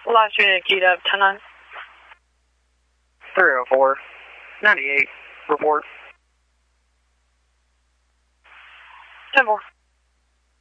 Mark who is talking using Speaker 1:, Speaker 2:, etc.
Speaker 1: Last unit keyed up, 10-9.
Speaker 2: 304. 98. Report.
Speaker 1: 10-4.